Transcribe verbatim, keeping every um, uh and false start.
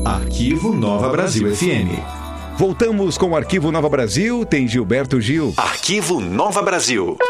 Arquivo Nova Brasil F M. Voltamos com o Arquivo Nova Brasil, tem Gilberto Gil. Arquivo Nova Brasil.